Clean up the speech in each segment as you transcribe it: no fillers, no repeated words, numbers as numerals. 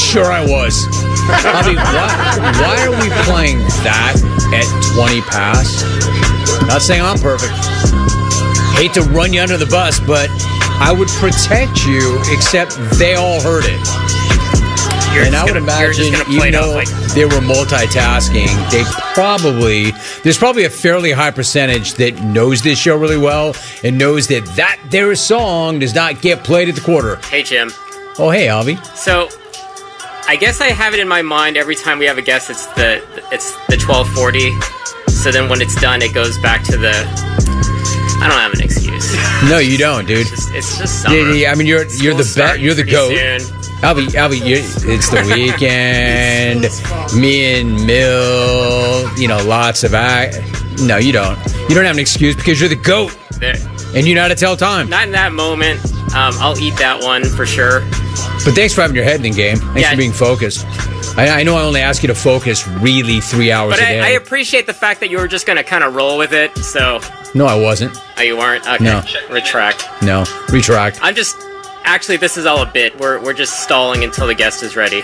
Sure I was. I mean, why are we playing that at 20 past? Not saying I'm perfect. Hate to run you under the bus, but I would protect you, except they all heard it. And I would imagine, even though they were multitasking, there's probably a fairly high percentage that knows this show really well and knows that their song does not get played at the quarter. Hey, Jim. Oh, hey, Avi. So, I guess I have it in my mind every time we have a guest, it's the 1240. So then when it's done, it goes back to the... I don't have an excuse. No, you don't, dude. It's just summer. Yeah, I mean, you're the goat. Soon. Albie, it's the weekend. Me and Mill, lots of No, you don't. You don't have an excuse because you're the GOAT. And you know how to tell time. Not in that moment. I'll eat that one for sure. But thanks for having your head in the game. Thanks for being focused. I know I only ask you to focus really 3 hours a day. But I appreciate the fact that you were just going to kind of roll with it, so... No, I wasn't. Oh, you weren't? Okay. No. Retract. No, retract. I'm just... Actually, this is all a bit. We're just stalling until the guest is ready.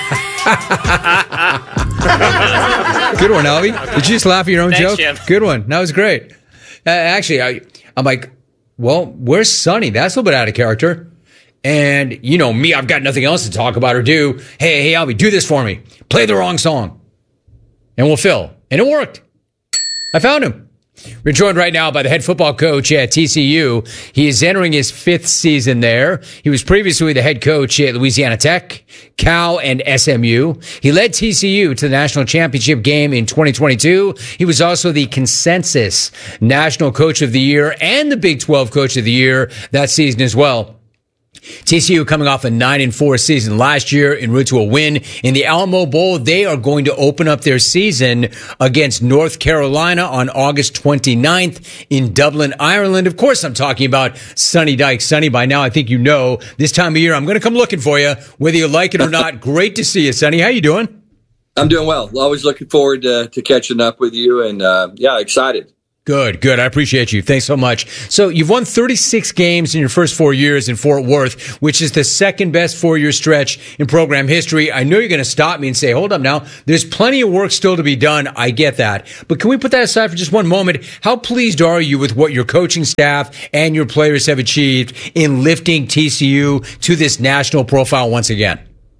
Good one, Albie. Did you just laugh at your own joke? Jim. Good one. That was great. Actually, I'm like, well, where's Sonny? That's a little bit out of character. And you know me, I've got nothing else to talk about or do. Hey, Albie, do this for me. Play the wrong song. And we'll fill. And it worked. I found him. We're joined right now by the head football coach at TCU. He is entering his 5th season there. He was previously the head coach at Louisiana Tech, Cal, and SMU. He led TCU to the national championship game in 2022. He was also the consensus national coach of the year and the Big 12 coach of the year that season as well. TCU coming off a 9-4 season last year en route to a win in the Alamo Bowl. They are going to open up their season against North Carolina on August 29th in Dublin, Ireland. Of course, I'm talking about Sonny Dykes. Sonny, by now I think you know this time of year I'm going to come looking for you, whether you like it or not. Great to see you, Sonny. How you doing? I'm doing well. Always looking forward to catching up with you, and excited. Good. I appreciate you. Thanks so much. So you've won 36 games in your first 4 years in Fort Worth, which is the second best 4-year stretch in program history. I know you're going to stop me and say, hold up now. There's plenty of work still to be done. I get that. But can we put that aside for just one moment? How pleased are you with what your coaching staff and your players have achieved in lifting TCU to this national profile once again?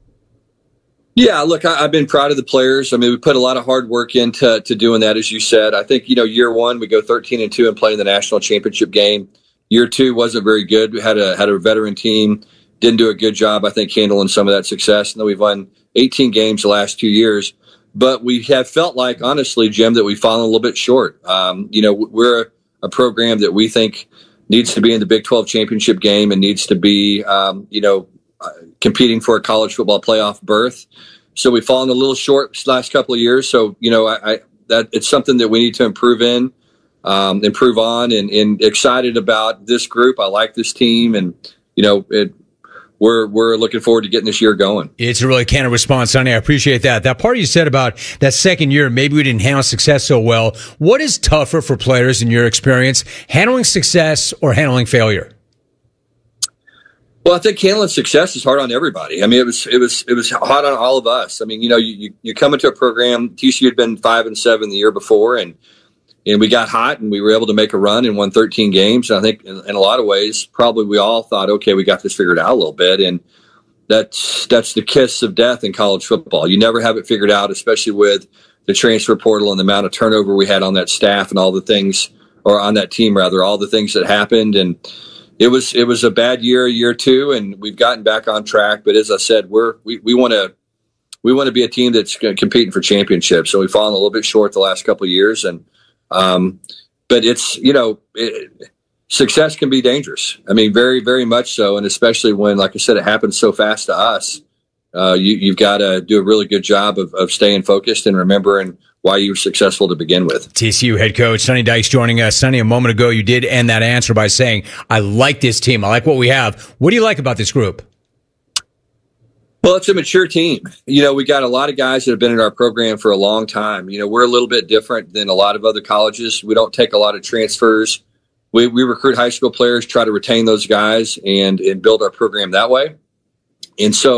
Yeah, look, I've been proud of the players. I mean, we put a lot of hard work into doing that, as you said. I think, year one, we go 13-2 and play in the national championship game. Year two wasn't very good. We had a veteran team, didn't do a good job, I think, handling some of that success. And then we've won 18 games the last 2 years. But we have felt like, honestly, Jim, that we've fallen a little bit short. We're a program that we think needs to be in the Big 12 championship game and needs to be, competing for a college football playoff berth. So we've fallen a little short this last couple of years. So, that it's something that we need to improve on and excited about this group. I like this team and, we're looking forward to getting this year going. It's a really candid response, Sonny. I appreciate that. That part you said about that second year, maybe we didn't handle success so well. What is tougher for players in your experience, handling success or handling failure? Well, I think handling success is hard on everybody. I mean, it was hard on all of us. I mean, you come into a program. TCU had been 5-7 the year before, and we got hot, and we were able to make a run and won 13 games. And I think in a lot of ways, probably we all thought, okay, we got this figured out a little bit, and that's the kiss of death in college football. You never have it figured out, especially with the transfer portal and the amount of turnover we had on that staff and all the things, or on that team rather, all the things that happened and. It was a bad year two, and we've gotten back on track. But as I said, we want to be a team that's competing for championships. So we've fallen a little bit short the last couple of years, and but it's success can be dangerous. I mean, very very much so, and especially when, like I said, it happens so fast to us. You've got to do a really good job of staying focused and remembering why you were successful to begin with. TCU head coach Sonny Dykes joining us. Sonny, a moment ago, you did end that answer by saying, I like this team. I like what we have. What do you like about this group? Well, it's a mature team. We got a lot of guys that have been in our program for a long time. We're a little bit different than a lot of other colleges. We don't take a lot of transfers. We recruit high school players, try to retain those guys and build our program that way. And so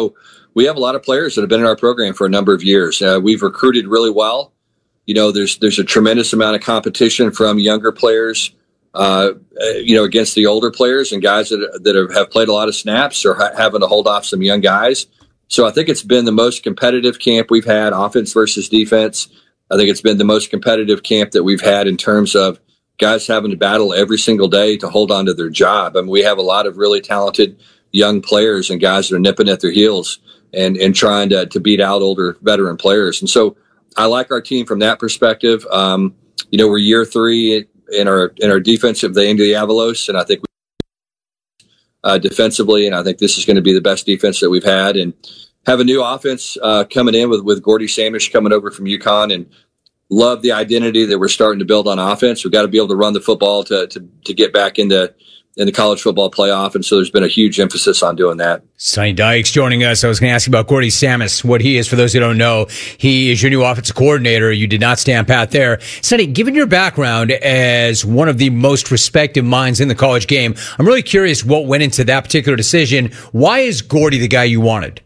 we have a lot of players that have been in our program for a number of years. We've recruited really well. There's a tremendous amount of competition from younger players, against the older players and guys that have played a lot of snaps or having to hold off some young guys. So I think it's been the most competitive camp we've had, offense versus defense. I think it's been the most competitive camp that we've had in terms of guys having to battle every single day to hold on to their job. I mean, we have a lot of really talented young players and guys that are nipping at their heels and trying to beat out older veteran players. And so I like our team from that perspective. We're year 3 in our defensive, the Indy Avalos, and I think defensively, and I think this is going to be the best defense that we've had. And have a new offense coming in with Gordy Samish coming over from UConn, and love the identity that we're starting to build on offense. We've got to be able to run the football to get back in the college football playoff, and so there's been a huge emphasis on doing that. Sonny Dykes joining us. I was going to ask you about Gordy Samish, what he is. For those who don't know, he is your new offensive coordinator. You did not stand pat there. Sonny, given your background as one of the most respected minds in the college game, I'm really curious what went into that particular decision. Why is Gordy the guy you wanted?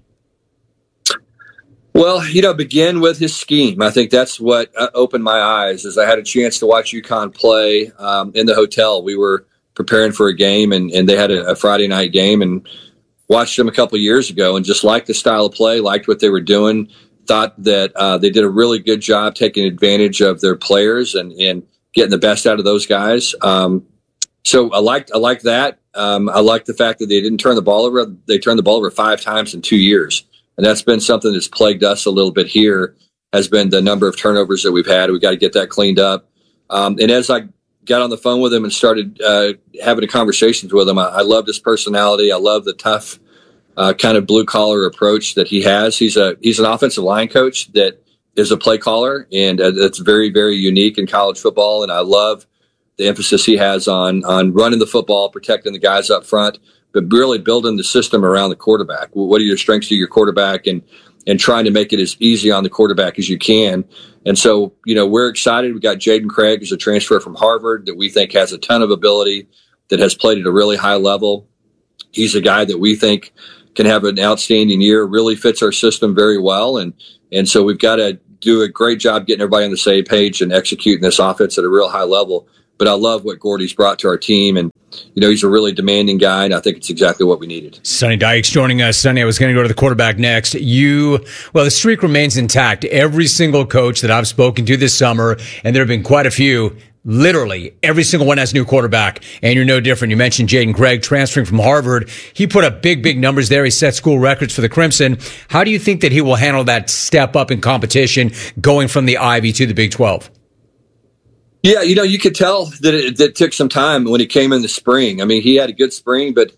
Well, begin with his scheme. I think that's what opened my eyes as I had a chance to watch UConn play in the hotel. We were preparing for a game, and they had a Friday night game, and watched them a couple of years ago and just liked the style of play, liked what they were doing, thought that they did a really good job taking advantage of their players and getting the best out of those guys. So I liked that. I liked the fact that they didn't turn the ball over. They turned the ball over 5 times in 2 years. And that's been something that's plagued us a little bit here, has been the number of turnovers that we've had. We've got to get that cleaned up. And as I got on the phone with him and started having conversations with him, I loved his personality. I love the tough kind of blue collar approach that he has. He's an offensive line coach that is a play caller, and that's very, very unique in college football. And I love the emphasis he has on running the football, protecting the guys up front, but really building the system around the quarterback. What are your strengths of your quarterback, and trying to make it as easy on the quarterback as you can. And so, we're excited. We got Jaden Craig, who's a transfer from Harvard that we think has a ton of ability, that has played at a really high level. He's a guy that we think can have an outstanding year, really fits our system very well. And so we've got to do a great job getting everybody on the same page and executing this offense at a real high level. But I love what Gordy's brought to our team, and he's a really demanding guy, and I think it's exactly what we needed. Sonny Dykes joining us. Sonny, I was going to go to the quarterback next. The streak remains intact. Every single coach that I've spoken to this summer, and there have been quite a few, literally every single one has a new quarterback, and you're no different. You mentioned Jaden Craig transferring from Harvard. He put up big numbers there. He set school records for the Crimson. How do you think that he will handle that step up in competition going from the Ivy to the Big 12? Yeah, you could tell that it took some time when he came in the spring. I mean, he had a good spring, but,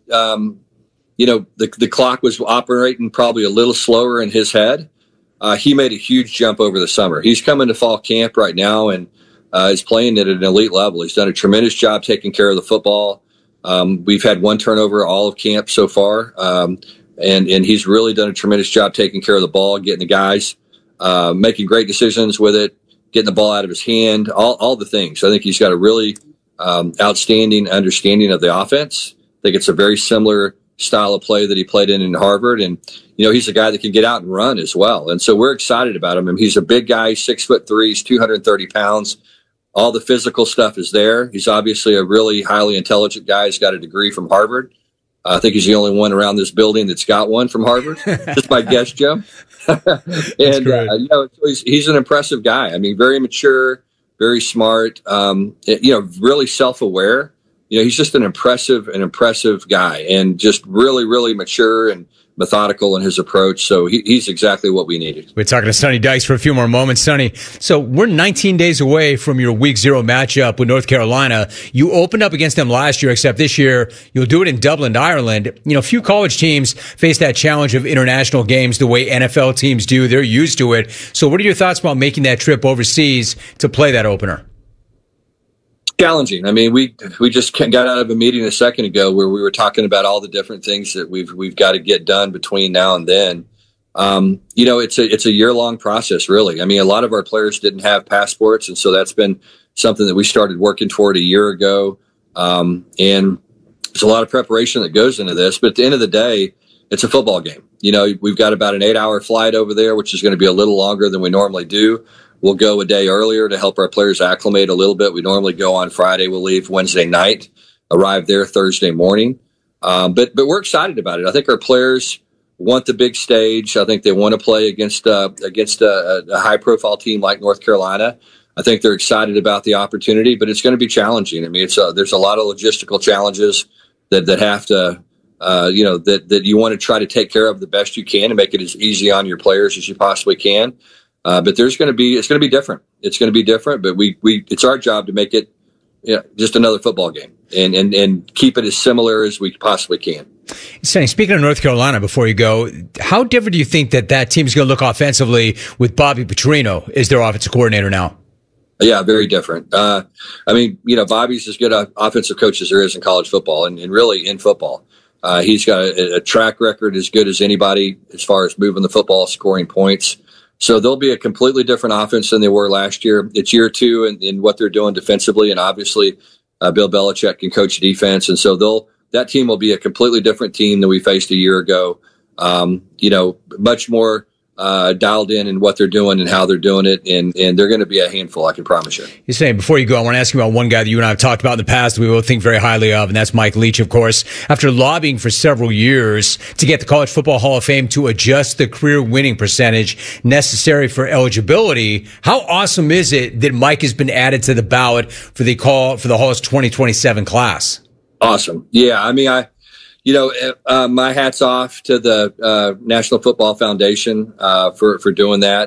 the clock was operating probably a little slower in his head. He made a huge jump over the summer. He's coming to fall camp right now and is playing at an elite level. He's done a tremendous job taking care of the football. We've had 1 turnover all of camp so far, and he's really done a tremendous job taking care of the ball, getting the guys, making great decisions with it, getting the ball out of his hand, all the things. I think he's got a really outstanding understanding of the offense. I think it's a very similar style of play that he played in Harvard. And, he's a guy that can get out and run as well. And so we're excited about him. And he's a big guy, 6'3", he's 230 pounds. All the physical stuff is there. He's obviously a really highly intelligent guy. He's got a degree from Harvard. I think he's the only one around this building that's got one from Harvard. Just my guess, Joe. And he's an impressive guy. I mean, very mature, very smart. Really self-aware. He's just an impressive guy, and just really, really mature and methodical in his approach. So he's exactly what we needed. We're talking to Sonny Dykes for a few more moments. Sonny, so we're 19 days away from your Week 0 matchup with North Carolina. You opened up against them last year, except this year you'll do it in Dublin, Ireland. Few college teams face that challenge of international games the way NFL teams do. They're used to it. So what are your thoughts about making that trip overseas to play that opener? Challenging. I mean, we just got out of a meeting a second ago where we were talking about all the different things that we've got to get done between now and then. It's a year-long process, really. I mean, a lot of our players didn't have passports, and so that's been something that we started working toward a year ago. And there's a lot of preparation that goes into this. But at the end of the day, it's a football game. You know, we've got about an 8-hour flight over there, which is going to be a little longer than we normally do. We'll go a day earlier to help our players acclimate a little bit. We normally go on Friday. We'll leave Wednesday night, arrive there Thursday morning. But we're excited about it. I think our players want the big stage. I think they want to play against a high-profile team like North Carolina. I think they're excited about the opportunity, but it's going to be challenging. I mean, there's a lot of logistical challenges that have to, that you want to try to take care of the best you can and make it as easy on your players as you possibly can. But it's going to be different. It's going to be different, but it's our job to make it just another football game and keep it as similar as we possibly can. Sonny, speaking of North Carolina, before you go, how different do you think that team's going to look offensively with Bobby Petrino as their offensive coordinator now? Yeah, very different. I mean, Bobby's as good an offensive coach as there is in college football and really in football. He's got a track record as good as anybody as far as moving the football, scoring points. So they'll be a completely different offense than they were last year. It's year two in what they're doing defensively, and obviously Bill Belichick can coach defense, and so that team will be a completely different team than we faced a year ago. Much more dialed in what they're doing and how they're doing it, and they're going to be a handful, I can promise you. You're saying, before you go, I want to ask you about one guy that you and I have talked about in the past that we both think very highly of, and that's Mike Leach, of course. After lobbying for several years to get the College Football Hall of Fame to adjust the career winning percentage necessary for eligibility, how awesome is it that Mike has been added to the ballot for the Hall's 2027 class? Awesome. Yeah, I mean, my hat's off to the National Football Foundation for doing that.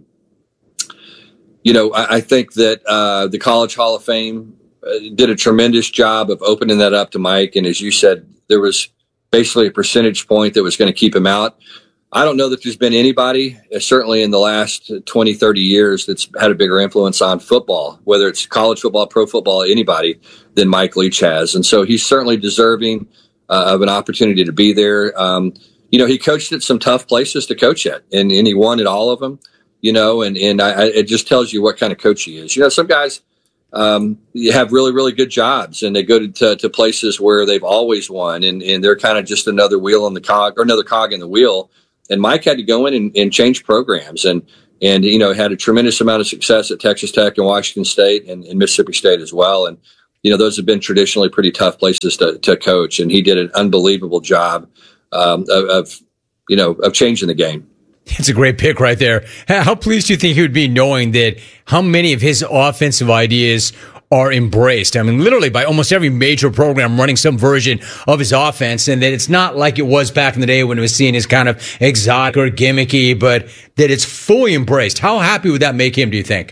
I think that the College Hall of Fame did a tremendous job of opening that up to Mike. And as you said, there was basically a percentage point that was going to keep him out. I don't know that there's been anybody, certainly in the last 20, 30 years, that's had a bigger influence on football, whether it's college football, pro football, anybody, than Mike Leach has. And so he's certainly deserving of an opportunity to be there. He coached at some tough places to coach at, and he won at all of them, and it just tells you what kind of coach he is. Some guys have really, really good jobs, and they go to places where they've always won, and they're kind of just another wheel in the cog, or another cog in the wheel. And Mike had to go in and change programs, and had a tremendous amount of success at Texas Tech and Washington State and Mississippi State as well. And those have been traditionally pretty tough places to coach, and he did an unbelievable job of changing the game. It's a great pick right there. How pleased do you think he would be knowing that how many of his offensive ideas are embraced? I mean, literally by almost every major program running some version of his offense, and that it's not like it was back in the day when it was seen as kind of exotic or gimmicky, but that it's fully embraced. How happy would that make him, do you think?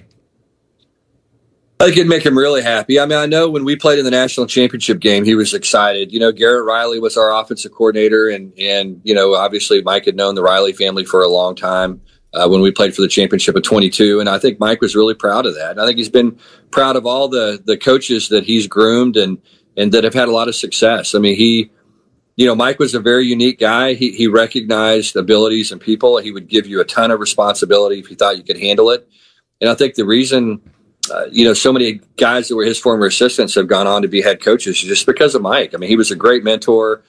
I think it'd make him really happy. I mean, I know when we played in the national championship game, he was excited. Garrett Riley was our offensive coordinator, and obviously Mike had known the Riley family for a long time when we played for the championship of 22. And I think Mike was really proud of that. And I think he's been proud of all the coaches that he's groomed and that have had a lot of success. I mean, Mike was a very unique guy. He recognized abilities in people. He would give you a ton of responsibility if he thought you could handle it. And I think the reason so many guys that were his former assistants have gone on to be head coaches just because of Mike. I mean, he was a great mentor.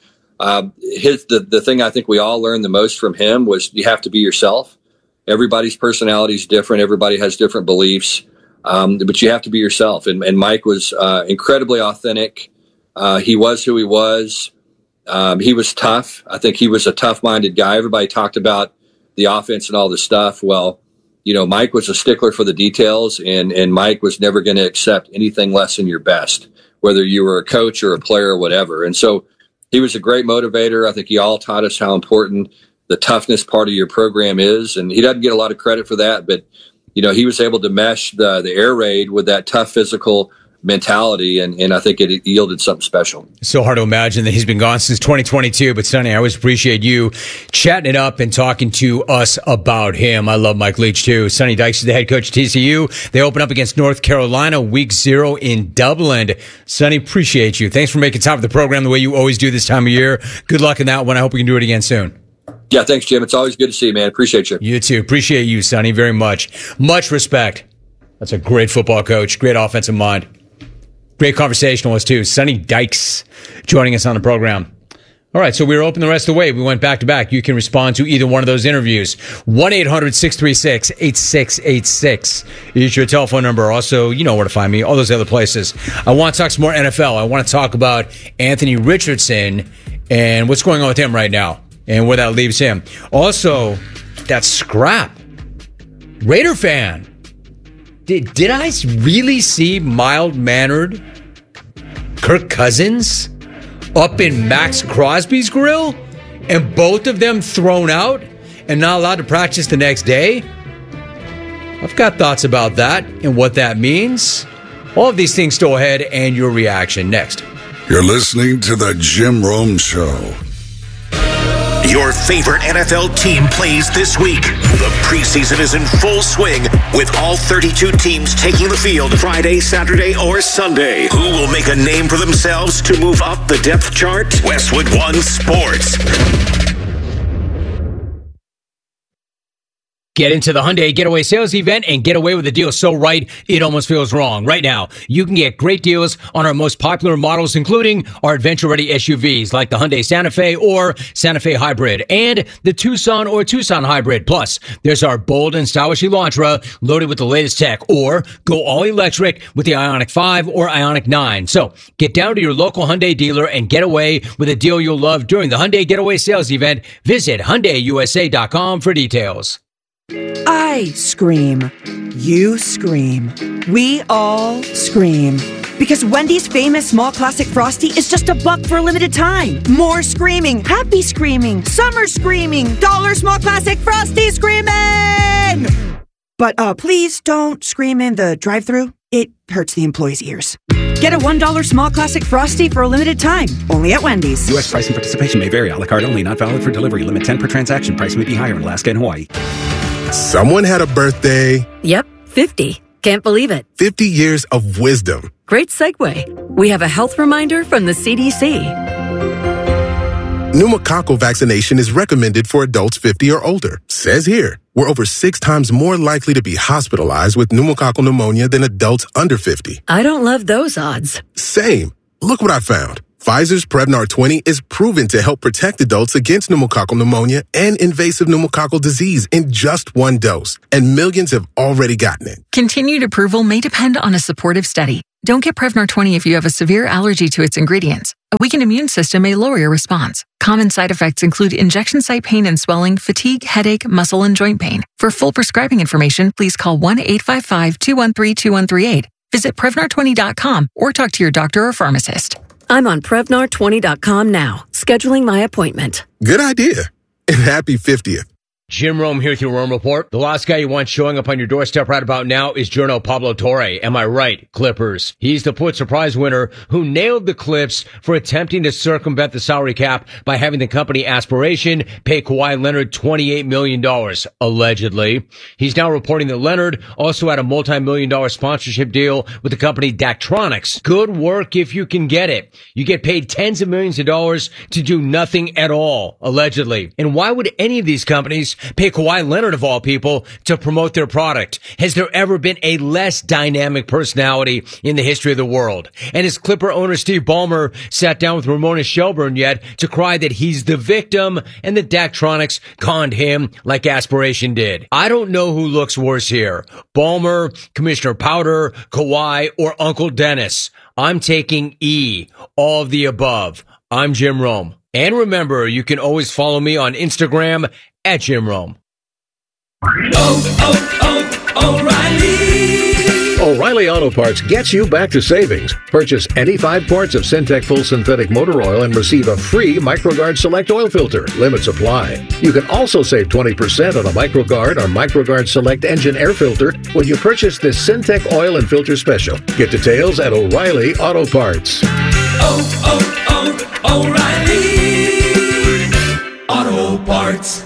The thing I think we all learned the most from him was you have to be yourself. Everybody's personality is different. Everybody has different beliefs, but you have to be yourself. And Mike was incredibly authentic. He was who he was. He was tough. I think he was a tough-minded guy. Everybody talked about the offense and all this stuff. Well, Mike was a stickler for the details, and Mike was never going to accept anything less than your best, whether you were a coach or a player or whatever. And so he was a great motivator. I think he all taught us how important the toughness part of your program is. And he doesn't get a lot of credit for that, but, he was able to mesh the air raid with that tough physical mentality, and I think it yielded something special. It's so hard to imagine that he's been gone since 2022, but Sonny, I always appreciate you chatting it up and talking to us about him. I love Mike Leach too. Sonny Dykes is the head coach at TCU. They open up against North Carolina week 0 in Dublin. Sonny, appreciate you. Thanks for making time for the program the way you always do this time of year. Good luck in that one. I hope we can do it again soon. Yeah, thanks, Jim. It's always good to see you, man. Appreciate you. You too. Appreciate you, Sonny, very much. Much respect. That's a great football coach, great offensive mind. Great conversationalist, too. Sonny Dykes joining us on the program. All right, so we were open the rest of the way. We went back to back. You can respond to either one of those interviews. 1-800-636-8686 is your telephone number. Also, you know where to find me, all those other places. I want to talk some more NFL. I want to talk about Anthony Richardson and what's going on with him right now and where that leaves him. Also, that scrap. Raider fan. Did I really see mild-mannered Kirk Cousins up in Max Crosby's grill and both of them thrown out and not allowed to practice the next day? I've got thoughts about that and what that means. All of these things still ahead, and your reaction next. You're listening to The Jim Rome Show. Your favorite NFL team plays this week. The preseason is in full swing with all 32 teams taking the field Friday, Saturday, or Sunday. Who will make a name for themselves to move up the depth chart? Westwood One Sports. Get into the Hyundai Getaway Sales Event and get away with a deal so right, it almost feels wrong. Right now, you can get great deals on our most popular models, including our adventure-ready SUVs like the Hyundai Santa Fe or Santa Fe Hybrid and the Tucson or Tucson Hybrid. Plus, there's our bold and stylish Elantra loaded with the latest tech, or go all-electric with the Ioniq 5 or Ioniq 9. So, get down to your local Hyundai dealer and get away with a deal you'll love during the Hyundai Getaway Sales Event. Visit HyundaiUSA.com for details. I scream. You scream. We all scream. Because Wendy's famous small classic Frosty is just $1 for a limited time. More screaming. Happy screaming. Summer screaming. Dollar small classic Frosty screaming! But please don't scream in the drive-thru. It hurts the employees' ears. Get a $1 small classic Frosty for a limited time. Only at Wendy's. U.S. price and participation may vary. A la carte only. Not valid for delivery. Limit 10 per transaction. Price may be higher in Alaska and Hawaii. Someone had a birthday. Yep, 50. Can't believe it. 50 years of wisdom. Great segue. We have a health reminder from the CDC. Pneumococcal vaccination is recommended for adults 50 or older. Says here, we're over 6 times more likely to be hospitalized with pneumococcal pneumonia than adults under 50. I don't love those odds. Same. Look what I found. Pfizer's Prevnar 20 is proven to help protect adults against pneumococcal pneumonia and invasive pneumococcal disease in just 1 dose. And millions have already gotten it. Continued approval may depend on a supportive study. Don't get Prevnar 20 if you have a severe allergy to its ingredients. A weakened immune system may lower your response. Common side effects include injection site pain and swelling, fatigue, headache, muscle, and joint pain. For full prescribing information, please call 1-855-213-2138. Visit Prevnar20.com or talk to your doctor or pharmacist. I'm on Prevnar20.com now, scheduling my appointment. Good idea. And happy 50th. Jim Rome here with your Rome Report. The last guy you want showing up on your doorstep right about now is Journo Pablo Torre. Am I right, Clippers? He's the Pulitzer Prize winner who nailed the Clips for attempting to circumvent the salary cap by having the company Aspiration pay Kawhi Leonard $28 million, allegedly. He's now reporting that Leonard also had a multi-million-dollar sponsorship deal with the company Daktronics. Good work if you can get it. You get paid tens of millions of dollars to do nothing at all, allegedly. And why would any of these companies pay Kawhi Leonard, of all people, to promote their product? Has there ever been a less dynamic personality in the history of the world? And has Clipper owner Steve Ballmer sat down with Ramona Shelburne yet to cry that he's the victim and that Daktronics conned him like Aspiration did? I don't know who looks worse here, Ballmer, Commissioner Powder, Kawhi, or Uncle Dennis. I'm taking E, all of the above. I'm Jim Rome. And remember, you can always follow me on Instagram at Jim Rome. O'Reilly Auto Parts gets you back to savings. Purchase any 5 quarts of Syntec Full Synthetic Motor Oil and receive a free MicroGuard Select Oil Filter. Limits apply. You can also save 20% on a MicroGuard or MicroGuard Select Engine Air Filter when you purchase this Syntec Oil and Filter Special. Get details at O'Reilly Auto Parts. O'Reilly Auto Parts.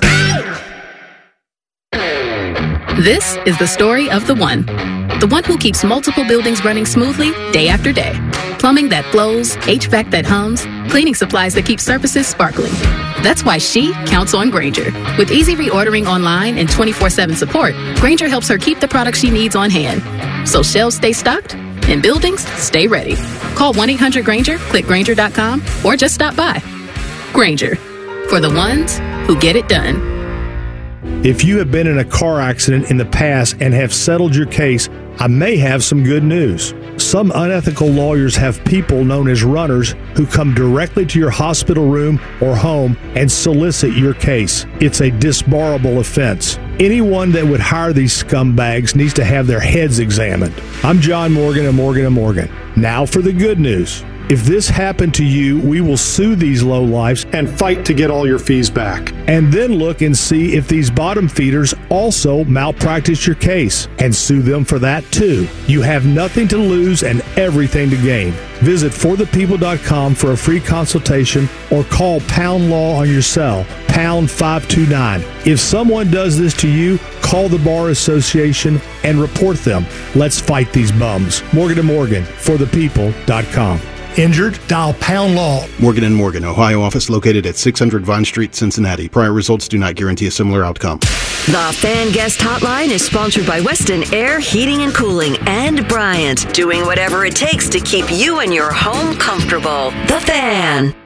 This is the story of the one who keeps multiple buildings running smoothly day after day. Plumbing that flows, HVAC that hums, cleaning supplies that keep surfaces sparkling. That's why she counts on Grainger. With easy reordering online and 24/7 support, Grainger helps her keep the products she needs on hand. So shelves stay stocked and buildings stay ready. Call 1-800-GRAINGER, click Grainger.com, or just stop by. Grainger, for the ones who get it done. If you have been in a car accident in the past and have settled your case, I may have some good news. Some unethical lawyers have people known as runners who come directly to your hospital room or home and solicit your case. It's a disbarable offense. Anyone that would hire these scumbags needs to have their heads examined. I'm John Morgan of Morgan & Morgan. Now for the good news. If this happened to you, we will sue these lowlifes and fight to get all your fees back. And then look and see if these bottom feeders also malpractice your case and sue them for that too. You have nothing to lose and everything to gain. Visit forthepeople.com for a free consultation or call Pound Law on your cell, pound 529. If someone does this to you, call the Bar Association and report them. Let's fight these bums. Morgan & Morgan, forthepeople.com. Injured? Dial Pound Law. Morgan & Morgan, Ohio office located at 600 Vine Street, Cincinnati. Prior results do not guarantee a similar outcome. The Fan Guest Hotline is sponsored by Weston Air Heating and Cooling and Bryant, doing whatever it takes to keep you and your home comfortable. The Fan.